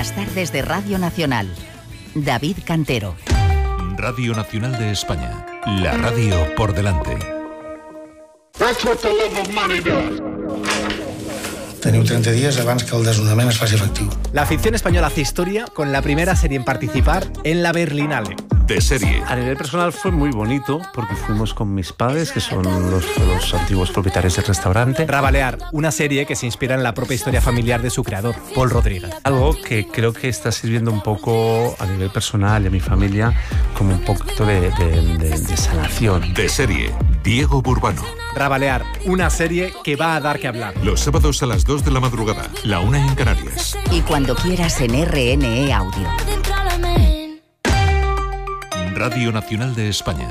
Las tardes de Radio Nacional. David Cantero. Radio Nacional de España. La radio por delante. Teniu 30 días abans que el desnonament es faci efectiu. La ficción española hace historia con la primera serie en participar en la Berlinale. De serie. A nivel personal fue muy bonito porque fuimos con mis padres, que son los antiguos propietarios del restaurante. Rabalear, una serie que se inspira en la propia historia familiar de su creador, Paul Rodríguez. Algo que creo que está sirviendo un poco a nivel personal y a mi familia como un poquito de sanación. De serie. Diego Burbano. Rabalear, una serie que va a dar que hablar. Los sábados a las 2 de la madrugada, la 1 en Canarias. Y cuando quieras en RNE Audio. Radio Nacional de España.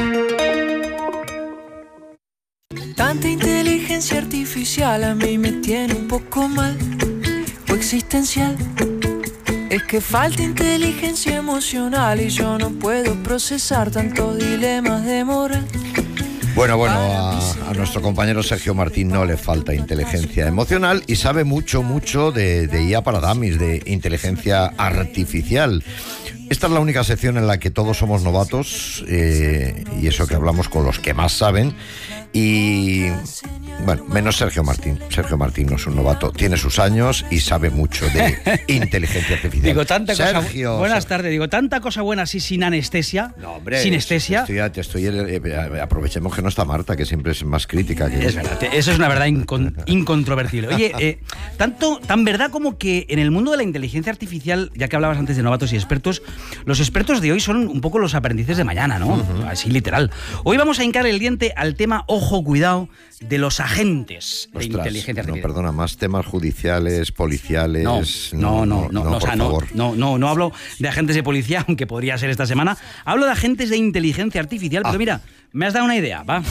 Tanta inteligencia artificial a mí me tiene un poco mal o existencial. Es que falta inteligencia emocional y yo no puedo procesar tantos dilemas de moral. Bueno, a nuestro compañero Sergio Martín no le falta inteligencia emocional y sabe mucho de IA para dummies, de inteligencia artificial. Esta es la única sección en la que todos somos novatos, y eso que hablamos con los que más saben. Y bueno, menos Sergio Martín. Sergio Martín no es un novato, tiene sus años y sabe mucho de inteligencia artificial. Digo, tanta Sergio, cosa. Buenas tardes. Digo, tanta cosa buena así sin anestesia. No, hombre, sin anestesia. Aprovechemos que no está Marta, que siempre es más crítica que es verdad, eso es una verdad incontrovertible. Oye, tan verdad como que en el mundo de la inteligencia artificial, ya que hablabas antes de novatos y expertos, los expertos de hoy son un poco los aprendices de mañana, ¿no? Así literal. Hoy vamos a hincar el diente al tema, ojo, cuidado, de los agentes de inteligencia artificial. No, perdona, más temas judiciales, policiales. No, por favor. No hablo de agentes de policía, aunque podría ser esta semana. Hablo de agentes de inteligencia artificial, pero mira, me has dado una idea, va.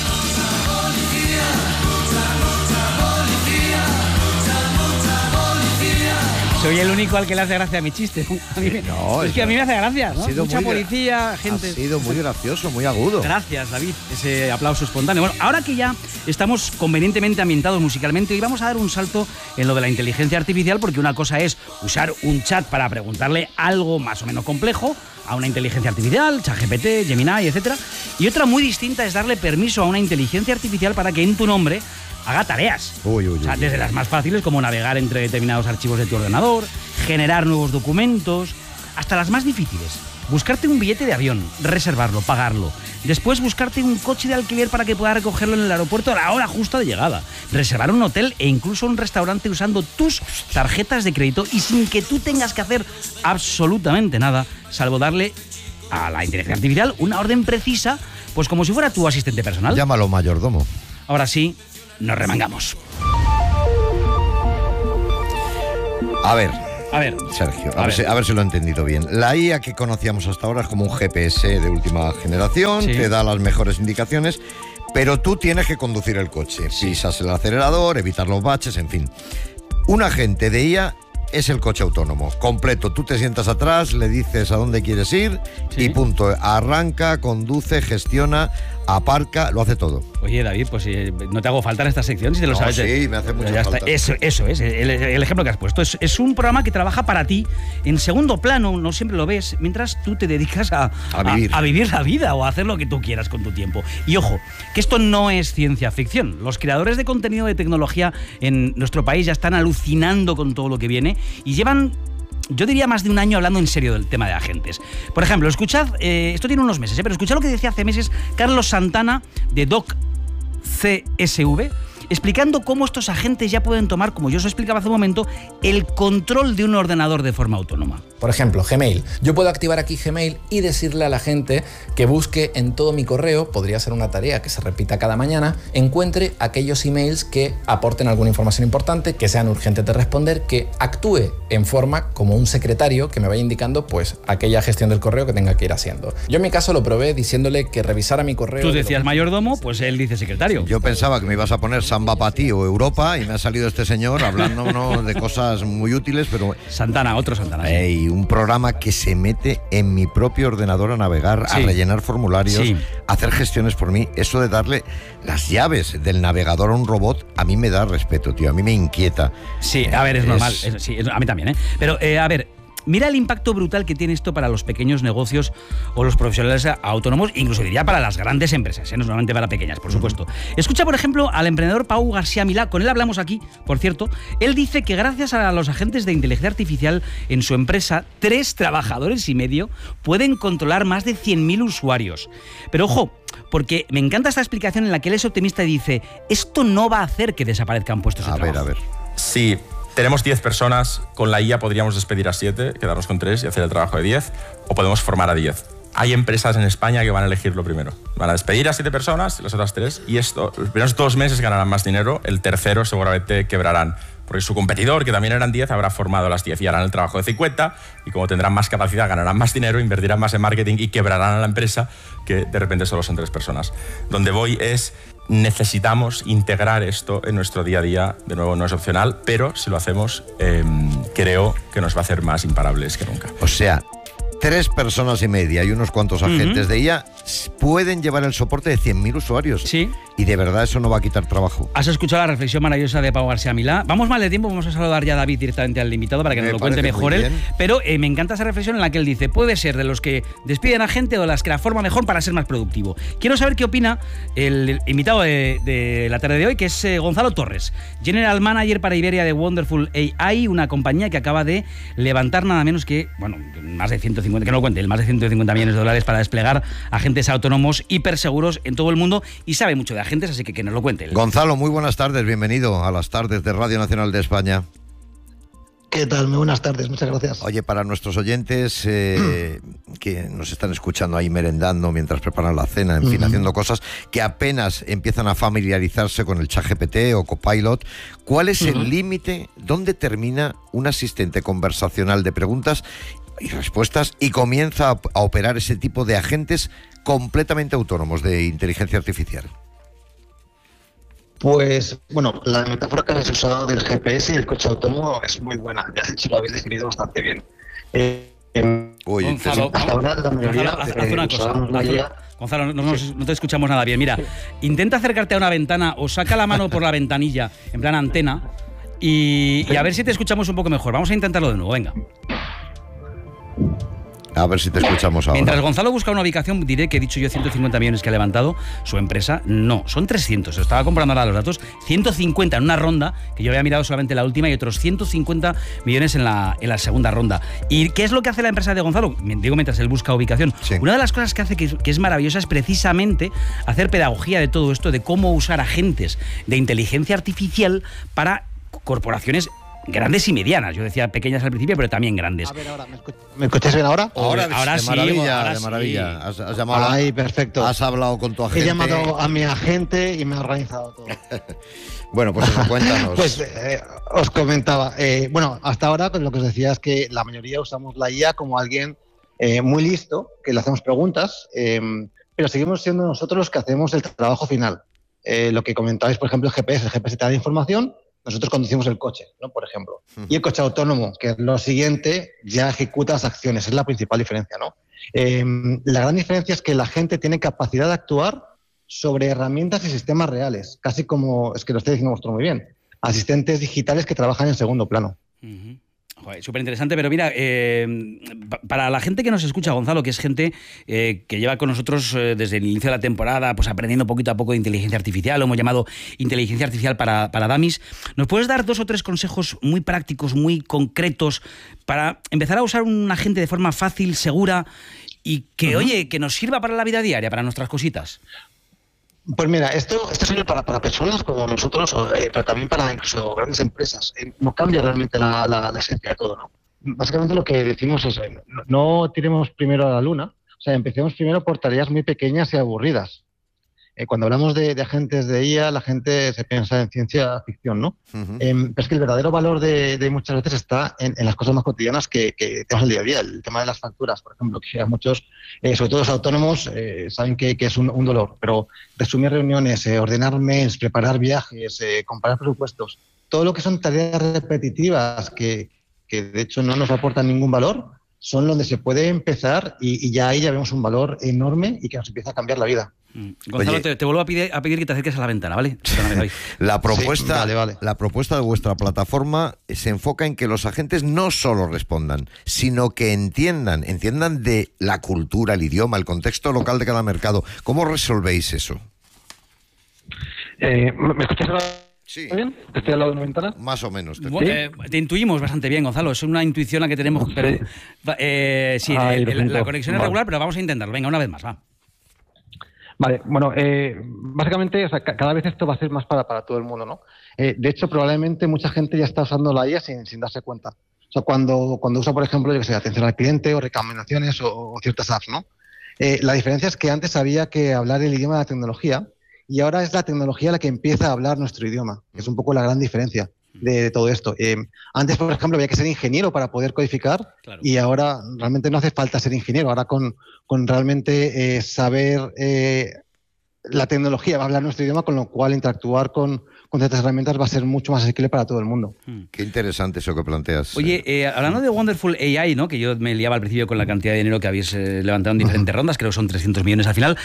Soy el único al que le hace gracia a mi chiste. A mí me hace gracia, ¿no? Mucha policía, gente. Ha sido muy gracioso, muy agudo. Gracias, David, ese aplauso espontáneo. Bueno, ahora que ya estamos convenientemente ambientados musicalmente, hoy vamos a dar un salto en lo de la inteligencia artificial, porque una cosa es usar un chat para preguntarle algo más o menos complejo a una inteligencia artificial, ChatGPT, Gemini, etc. Y otra muy distinta es darle permiso a una inteligencia artificial para que en tu nombre haga tareas. Desde las más fáciles, como navegar entre determinados archivos de tu ordenador, generar nuevos documentos, hasta las más difíciles. Buscarte un billete de avión, reservarlo, pagarlo. Después buscarte un coche de alquiler para que pueda recogerlo en el aeropuerto a la hora justa de llegada. Reservar un hotel e incluso un restaurante usando tus tarjetas de crédito y sin que tú tengas que hacer absolutamente nada, salvo darle a la inteligencia artificial una orden precisa, pues como si fuera tu asistente personal. Llámalo mayordomo. Ahora sí, nos remangamos. A ver, Sergio, a ver si lo he entendido bien. La IA que conocíamos hasta ahora es como un GPS de última generación, te da las mejores indicaciones, pero tú tienes que conducir el coche. Pisas el acelerador, evitar los baches, en fin. Un agente de IA es el coche autónomo, completo. Tú te sientas atrás, le dices a dónde quieres ir y punto. Arranca, conduce, gestiona, aparca, lo hace todo. Oye, David, pues no te hago falta en esta sección si te lo sabes. Sí, me hace mucha falta. Eso es, el ejemplo que has puesto. Es un programa que trabaja para ti en segundo plano, no siempre lo ves, mientras tú te dedicas a vivir la vida o a hacer lo que tú quieras con tu tiempo. Y ojo, que esto no es ciencia ficción. Los creadores de contenido de tecnología en nuestro país ya están alucinando con todo lo que viene y llevan, yo diría, más de un año hablando en serio del tema de agentes. Por ejemplo, escuchad, esto tiene unos meses, pero escuchad lo que decía hace meses Carlos Santana de Doc CSV, explicando cómo estos agentes ya pueden tomar, como yo os explicaba hace un momento, el control de un ordenador de forma autónoma. Por ejemplo, Gmail. Yo puedo activar aquí Gmail y decirle a la gente que busque en todo mi correo, podría ser una tarea que se repita cada mañana, encuentre aquellos emails que aporten alguna información importante, que sean urgentes de responder, que actúe en forma como un secretario que me vaya indicando pues aquella gestión del correo que tenga que ir haciendo. Yo en mi caso lo probé diciéndole que revisara mi correo. Tú decías mayordomo, pues él dice secretario. Yo pensaba que me ibas a poner Samba para ti o Europa y me ha salido este señor hablándonos de cosas muy útiles, pero... Otro Santana. Un programa que se mete en mi propio ordenador a navegar, a rellenar formularios, a hacer gestiones por mí. Eso de darle las llaves del navegador a un robot, a mí me da respeto, tío. A mí me inquieta. Sí, a ver, es normal. Sí, a mí también, ¿eh? Pero, a ver, mira el impacto brutal que tiene esto para los pequeños negocios o los profesionales autónomos, incluso diría para las grandes empresas, no solamente para pequeñas, por supuesto. Escucha, por ejemplo, al emprendedor Pau García Milá, con él hablamos aquí, por cierto. Él dice que gracias a los agentes de inteligencia artificial en su empresa, 3 trabajadores y medio pueden controlar más de 100.000 usuarios. Pero ojo, porque me encanta esta explicación en la que él es optimista y dice, esto no va a hacer que desaparezcan puestos de trabajo. A ver. Sí, tenemos 10 personas, con la IA podríamos despedir a 7, quedarnos con 3 y hacer el trabajo de 10, o podemos formar a 10. Hay empresas en España que van a elegir lo primero. Van a despedir a 7 personas, las otras 3, y esto, los primeros 2 meses ganarán más dinero, el tercero seguramente quebrarán, porque su competidor, que también eran 10, habrá formado a las 10 y harán el trabajo de 50, y como tendrán más capacidad, ganarán más dinero, invertirán más en marketing y quebrarán a la empresa, que de repente solo son 3 personas. Donde voy es, necesitamos integrar esto en nuestro día a día. De nuevo, no es opcional, pero si lo hacemos, creo que nos va a hacer más imparables que nunca. O sea, 3 personas y media y unos cuantos agentes de IA pueden llevar el soporte de 100.000 usuarios. Sí. Y de verdad eso no va a quitar trabajo. Has escuchado la reflexión maravillosa de Pau García Milá. Vamos mal de tiempo, vamos a saludar ya a David directamente al invitado para que nos lo cuente mejor él. Pero me encanta esa reflexión en la que él dice, puede ser de los que despiden a gente o de las que la forma mejor para ser más productivo. Quiero saber qué opina el invitado de la tarde de hoy, que es Gonzalo Torres, General Manager para Iberia de Wonderful AI, una compañía que acaba de levantar nada menos que, más de 150, que no lo cuente, más de 150 millones de dólares para desplegar agentes autónomos hiperseguros en todo el mundo, y sabe mucho de agentes, así que nos lo cuente. Gonzalo, muy buenas tardes, bienvenido a las tardes de Radio Nacional de España. ¿Qué tal? Muy buenas tardes, muchas gracias. Oye, para nuestros oyentes que nos están escuchando ahí merendando mientras preparan la cena, en fin, haciendo cosas, que apenas empiezan a familiarizarse con el ChatGPT o Copilot, ¿cuál es el límite? ¿Dónde termina un asistente conversacional de preguntas y respuestas y comienza a operar ese tipo de agentes completamente autónomos de inteligencia artificial? Pues, la metáfora que has usado del GPS y el coche autónomo es muy buena. Ya de hecho lo habéis definido bastante bien. Gonzalo, hasta ahora la mayoría haz una cosa. Gonzalo, no te escuchamos nada bien. Mira, intenta acercarte a una ventana o saca la mano por la ventanilla, en plan antena, y a ver si te escuchamos un poco mejor. Vamos a intentarlo de nuevo, venga. A ver si te escuchamos ahora. Mientras Gonzalo busca una ubicación, diré que he dicho yo 150 millones que ha levantado su empresa. No, son 300. Estaba comprando ahora los datos. 150 en una ronda, que yo había mirado solamente la última, y otros 150 millones en la segunda ronda. ¿Y qué es lo que hace la empresa de Gonzalo? Digo, mientras él busca ubicación. Sí. Una de las cosas que hace que es maravillosa es precisamente hacer pedagogía de todo esto, de cómo usar agentes de inteligencia artificial para corporaciones grandes y medianas. Yo decía pequeñas al principio, pero también grandes. A ver, ahora, ¿me escucháis bien ahora? Ahora sí, maravilla, ahora de maravilla. Sí. Has llamado, ahí, perfecto. Has hablado con tu agente. He llamado a mi agente y me ha organizado todo. Bueno, pues cuéntanos. Pues os comentaba. Hasta ahora lo que os decía es que la mayoría usamos la IA como alguien muy listo, que le hacemos preguntas, pero seguimos siendo nosotros los que hacemos el trabajo final. Lo que comentabais, por ejemplo, el GPS te da información. Nosotros conducimos el coche, ¿no? Por ejemplo. Y el coche autónomo, que es lo siguiente, ya ejecuta las acciones. Es la principal diferencia, ¿no? La gran diferencia es que la gente tiene capacidad de actuar sobre herramientas y sistemas reales. Casi como, es que lo estoy diciendo vosotros muy bien, asistentes digitales que trabajan en segundo plano. Súper interesante, pero mira, para la gente que nos escucha, Gonzalo, que es gente que lleva con nosotros desde el inicio de la temporada, pues aprendiendo poquito a poco de inteligencia artificial, lo hemos llamado inteligencia artificial para dummies, ¿nos puedes dar 2 o 3 consejos muy prácticos, muy concretos, para empezar a usar un agente de forma fácil, segura y que, oye, que nos sirva para la vida diaria, para nuestras cositas? Pues mira, esto sirve para personas como nosotros, pero también para incluso grandes empresas. No cambia realmente la esencia de todo, ¿no? Básicamente lo que decimos es, no tiremos primero a la luna, o sea, empecemos primero por tareas muy pequeñas y aburridas. Cuando hablamos de agentes de IA, la gente se piensa en ciencia ficción, ¿no? Pero es que el verdadero valor de muchas veces está en las cosas más cotidianas que tenemos el día a día. El tema de las facturas, por ejemplo, que muchos, sobre todo los autónomos, saben que es un dolor. Pero resumir reuniones, ordenar mails, preparar viajes, comparar presupuestos, todo lo que son tareas repetitivas que de hecho no nos aportan ningún valor, son donde se puede empezar y ya ahí ya vemos un valor enorme y que nos empieza a cambiar la vida. Gonzalo, oye, te vuelvo a pedir que te acerques a la ventana, ¿vale? La propuesta, sí, vale. La propuesta de vuestra plataforma se enfoca en que los agentes no solo respondan, sino que entiendan de la cultura, el idioma, el contexto local de cada mercado. ¿Cómo resolvéis eso? ¿Me escuchas ahora? Sí. ¿Bien? ¿Estoy al lado de una ventana? Más o menos. Te intuimos bastante bien, Gonzalo. Es una intuición la que tenemos. Pero, sí, la conexión es regular, pero vamos a intentarlo. Venga, una vez más, va. Vale, bueno, básicamente, o sea, cada vez esto va a ser más para todo el mundo, ¿no? De hecho, probablemente mucha gente ya está usando la IA sin darse cuenta. O sea, cuando usa, por ejemplo, yo que sé, atención al cliente o recomendaciones o ciertas apps, ¿no? La diferencia es que antes había que hablar el idioma de la tecnología y ahora es la tecnología la que empieza a hablar nuestro idioma, que es un poco la gran diferencia de todo esto. Antes, por ejemplo, había que ser ingeniero para poder codificar, claro. Y ahora realmente no hace falta ser ingeniero. Ahora con realmente saber la tecnología va a hablar nuestro idioma, con lo cual interactuar con ciertas herramientas va a ser mucho más asequible para todo el mundo. Qué interesante eso que planteas. Oye, hablando de Wonderful AI, ¿no? Que yo me liaba al principio con la cantidad de dinero que habéis levantado en diferentes rondas, creo que son 300 millones al final.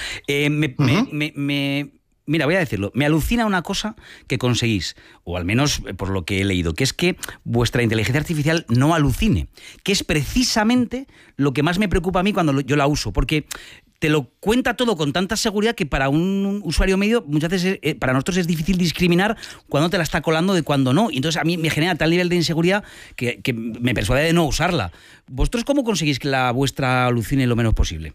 Mira, voy a decirlo, me alucina una cosa que conseguís, o al menos por lo que he leído, que es que vuestra inteligencia artificial no alucine, que es precisamente lo que más me preocupa a mí cuando yo la uso, porque te lo cuenta todo con tanta seguridad que para un usuario medio muchas veces para nosotros es difícil discriminar cuándo te la está colando de cuándo no. Y entonces a mí me genera tal nivel de inseguridad que me persuade de no usarla. ¿Vosotros cómo conseguís que la vuestra alucine lo menos posible?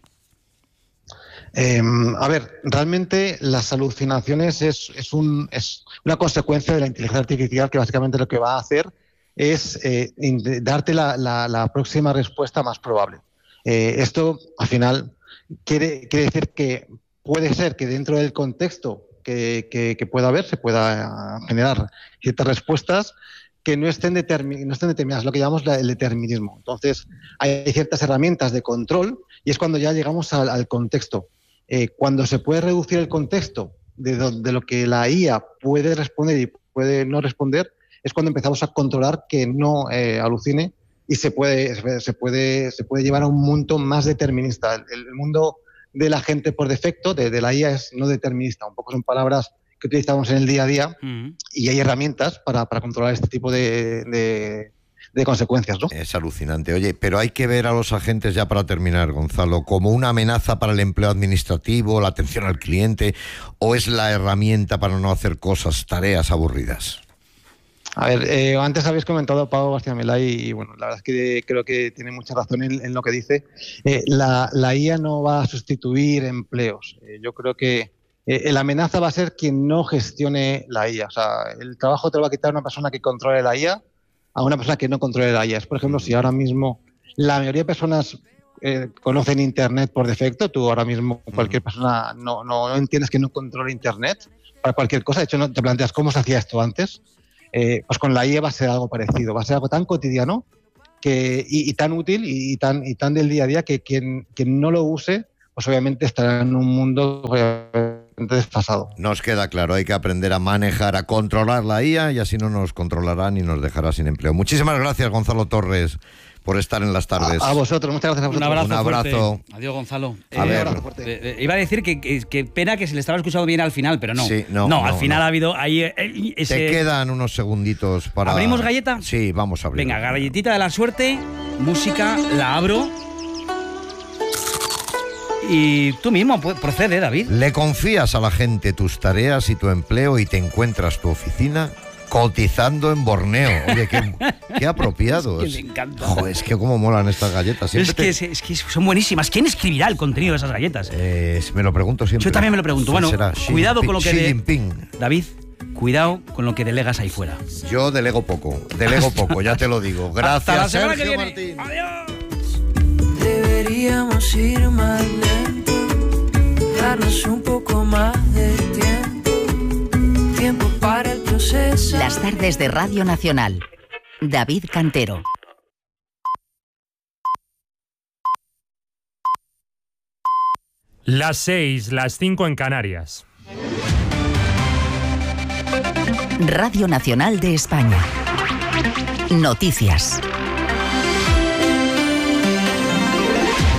A ver, realmente las alucinaciones es una consecuencia de la inteligencia artificial, que básicamente lo que va a hacer es darte la próxima respuesta más probable. Esto, al final, quiere decir que puede ser que dentro del contexto que pueda haber se pueda generar ciertas respuestas que no estén determinadas, lo que llamamos el determinismo. Entonces, hay ciertas herramientas de control y es cuando ya llegamos al contexto. Cuando se puede reducir el contexto de lo que la IA puede responder y puede no responder, es cuando empezamos a controlar que no alucine y se puede llevar a un mundo más determinista. El mundo de la gente por defecto, de la IA, es no determinista. Un poco son palabras que utilizamos en el día a día y hay herramientas para controlar este tipo de consecuencias, ¿no? Es alucinante. Oye, pero hay que ver a los agentes, ya para terminar, Gonzalo, como una amenaza para el empleo administrativo, la atención al cliente, o es la herramienta para no hacer tareas aburridas. A ver, antes habéis comentado a Pau García Milay y bueno, la verdad es que creo que tiene mucha razón en lo que dice. La IA no va a sustituir empleos. Yo creo que la amenaza va a ser quien no gestione la IA. O sea, el trabajo te lo va a quitar una persona que controle la IA a una persona que no controle la IA. Por ejemplo, si ahora mismo la mayoría de personas conocen Internet por defecto, tú ahora mismo, cualquier persona, no entiendes que no controle Internet para cualquier cosa. De hecho, no te planteas cómo se hacía esto antes. Pues con la IA va a ser algo parecido. Va a ser algo tan cotidiano y tan útil y tan del día a día que quien no lo use, pues obviamente estará en un mundo desfasado. Nos queda claro, hay que aprender a manejar, a controlar la IA y así no nos controlará ni nos dejará sin empleo. Muchísimas gracias, Gonzalo Torres, por estar en las tardes. A vosotros, muchas gracias a vosotros. Un abrazo. Adiós, Gonzalo. Iba a decir que pena que se le estaba escuchando bien al final, pero no. Sí, al final ha habido ahí ese... Te quedan unos segunditos para... ¿Abrimos galleta? Sí, vamos a abrir. Venga, galletita de la suerte, música, la abro. Y tú mismo procede, David. ¿Le confías a la gente tus tareas y tu empleo y te encuentras tu oficina cotizando en Borneo? Oye, qué apropiado. Es que me encanta. Joder, es que cómo molan estas galletas. Es que son buenísimas. ¿Quién escribirá el contenido de esas galletas? Me lo pregunto siempre. Yo también me lo pregunto. Bueno, cuidado con lo que... Xi Jinping. David, cuidado con lo que delegas ahí fuera. Yo delego poco, ya te lo digo. Gracias, hasta la semana Sergio que viene. Martín. Adiós. Deberíamos ir más lento, darnos un poco más de tiempo para el proceso. Las tardes de Radio Nacional. David Cantero. Las 6, las 5 en Canarias. Radio Nacional de España. Noticias.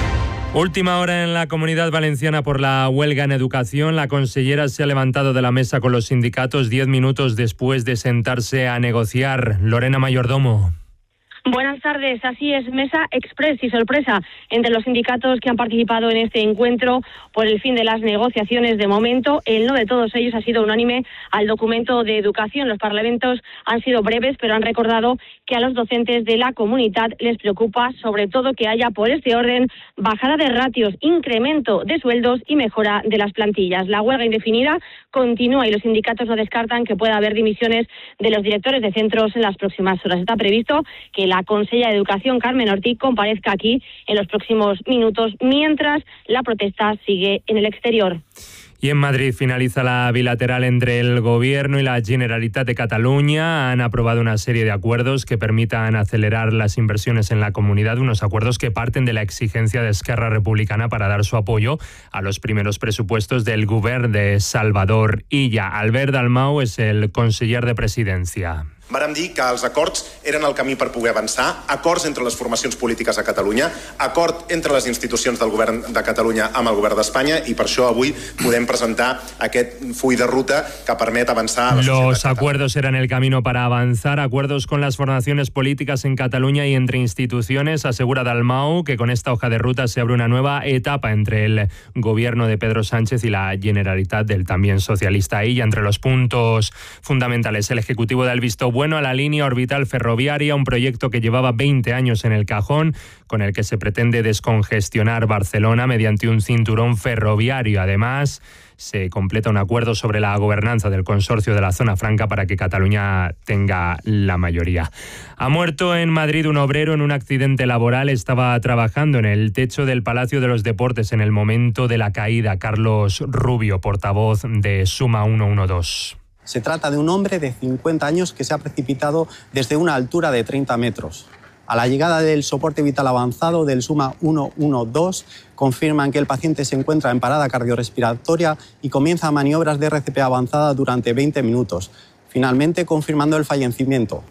Última hora en la Comunidad Valenciana por la huelga en educación. La consellera se ha levantado de la mesa con los sindicatos 10 minutos después de sentarse a negociar. Lorena Mayordomo. Buenas tardes, así es, mesa express y sorpresa entre los sindicatos que han participado en este encuentro por el fin de las negociaciones. De momento, el no de todos ellos ha sido unánime al documento de educación. Los parlamentos han sido breves, pero han recordado que a los docentes de la comunidad les preocupa sobre todo que haya por este orden bajada de ratios, incremento de sueldos y mejora de las plantillas. La huelga indefinida continúa y los sindicatos no descartan que pueda haber dimisiones de los directores de centros en las próximas horas. Está previsto que la consellera de Educación, Carmen Ortiz, comparezca aquí en los próximos minutos, mientras la protesta sigue en el exterior. Y en Madrid finaliza la bilateral entre el Gobierno y la Generalitat de Cataluña. Han aprobado una serie de acuerdos que permitan acelerar las inversiones en la comunidad, unos acuerdos que parten de la exigencia de Esquerra Republicana para dar su apoyo a los primeros presupuestos del Govern de Salvador Illa. Albert Dalmau és el conseller de Presidència. Vàrem dir que els acords eren el camí per poder avançar, acords entre les formacions polítiques a Catalunya, acord entre les institucions del govern de Catalunya amb el govern d'Espanya i per això avui podem presentar aquest full de ruta que permet avançar a la societat. Los acuerdos eran el camino para avanzar, acuerdos con las formaciones políticas en Cataluña y entre instituciones. Asegura Dalmau que con esta hoja de ruta se abre una nueva etapa entre el gobierno de Pedro Sánchez y la Generalitat del también socialista Illa. Entre los puntos fundamentales, el Ejecutivo da el visto bueno a la línea orbital ferroviaria, un proyecto que llevaba 20 años en el cajón, con el que se pretende descongestionar Barcelona mediante un cinturón ferroviario. Además, se completa un acuerdo sobre la gobernanza del consorcio de la Zona Franca para que Cataluña tenga la mayoría. Ha muerto en Madrid un obrero en un accidente laboral. Estaba trabajando en el techo del Palacio de los Deportes en el momento de la caída. Carlos Rubio, portavoz de Suma 112. Se trata de un hombre de 50 años que se ha precipitado desde una altura de 30 metros. A la llegada del soporte vital avanzado del Suma 112, confirman que el paciente se encuentra en parada cardiorrespiratoria y comienza maniobras de RCP avanzada durante 20 minutos, finalmente confirmando el fallecimiento.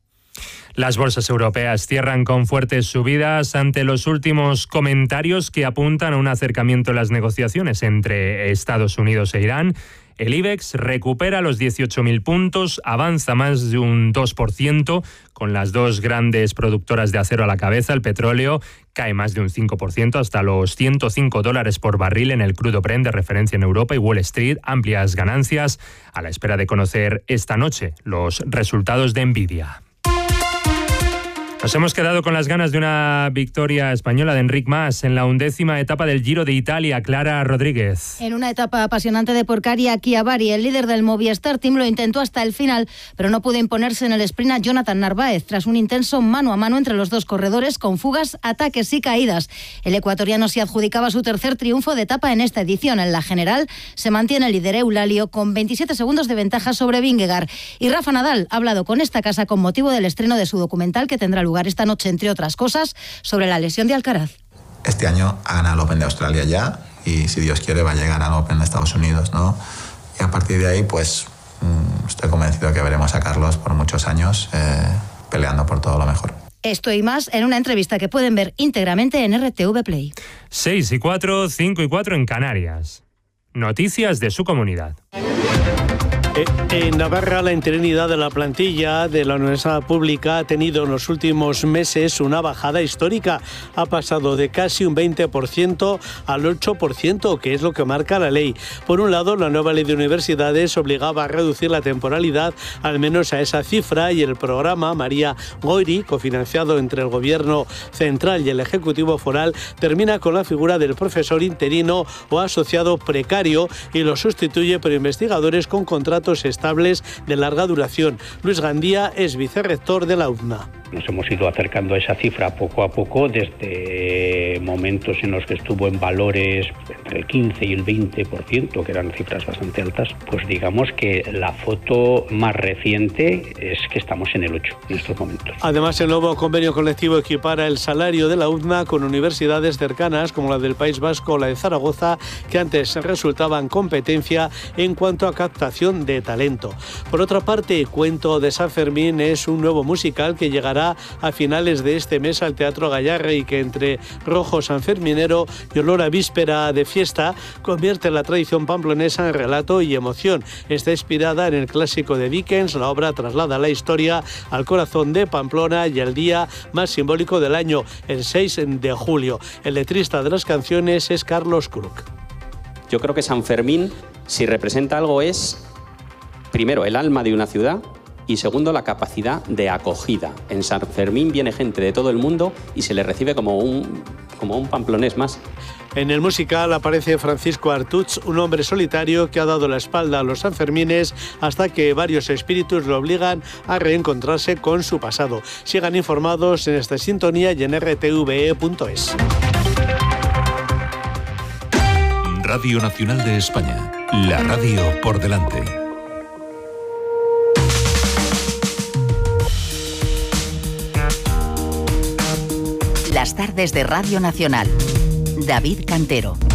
Las bolsas europeas cierran con fuertes subidas ante los últimos comentarios que apuntan a un acercamiento en las negociaciones entre Estados Unidos e Irán. El IBEX recupera los 18.000 puntos, avanza más de un 2%, con las dos grandes productoras de acero a la cabeza. El petróleo cae más de un 5% hasta los $105 por barril en el crudo Brent de referencia en Europa, y Wall Street amplias ganancias a la espera de conocer esta noche los resultados de Nvidia. Nos hemos quedado con las ganas de una victoria española de Enric Mas en la 11ª etapa del Giro de Italia. Clara Rodríguez. En una etapa apasionante de Porcaria, Chiavari, el líder del Movistar Team, lo intentó hasta el final, pero no pudo imponerse en el sprint a Jonathan Narváez tras un intenso mano a mano entre los dos corredores con fugas, ataques y caídas. El ecuatoriano se adjudicaba su tercer triunfo de etapa en esta edición. En la general se mantiene el líder Eulalio con 27 segundos de ventaja sobre Vingegaard. Y Rafa Nadal ha hablado con esta casa con motivo del estreno de su documental que tendrá lugar esta noche, entre otras cosas, sobre la lesión de Alcaraz. Este año ha ganado el Open de Australia ya y, si Dios quiere, va a llegar al Open de Estados Unidos, ¿no? Y a partir de ahí, pues, estoy convencido que veremos a Carlos por muchos años peleando por todo lo mejor. Esto y más en una entrevista que pueden ver íntegramente en RTV Play. 6:04, 5:04 en Canarias. Noticias de su comunidad. En Navarra, la interinidad de la plantilla de la universidad pública ha tenido en los últimos meses una bajada histórica. Ha pasado de casi un 20% al 8%, que es lo que marca la ley. Por un lado, la nueva ley de universidades obligaba a reducir la temporalidad al menos a esa cifra, y el programa María Goiri, cofinanciado entre el Gobierno central y el Ejecutivo foral, termina con la figura del profesor interino o asociado precario y lo sustituye por investigadores con contratos estables de larga duración. Luis Gandía es vicerrector de la UDNA. Nos hemos ido acercando a esa cifra poco a poco, desde momentos en los que estuvo en valores entre el 15 y el 20%, que eran cifras bastante altas. Pues digamos que la foto más reciente es que estamos en el 8 en estos momentos. Además, el nuevo convenio colectivo equipara el salario de la UDNA con universidades cercanas como la del País Vasco o la de Zaragoza, que antes resultaban competencia en cuanto a captación de de talento. Por otra parte, Cuento de San Fermín es un nuevo musical que llegará a finales de este mes al Teatro Gayarre y que entre rojo sanferminero y olor a víspera de fiesta convierte la tradición pamplonesa en relato y emoción. Está inspirada en el clásico de Dickens. La obra traslada la historia al corazón de Pamplona y al día más simbólico del año, el 6 de julio. El letrista de las canciones es Carlos Kruk. Yo creo que San Fermín, si representa algo, es, primero, el alma de una ciudad y, segundo, la capacidad de acogida. En San Fermín viene gente de todo el mundo y se le recibe como un pamplonés más. En el musical aparece Francisco Artuch, un hombre solitario que ha dado la espalda a los sanfermines hasta que varios espíritus lo obligan a reencontrarse con su pasado. Sigan informados en esta sintonía y en rtve.es. Radio Nacional de España, la radio por delante. Las tardes de Radio Nacional. David Cantero.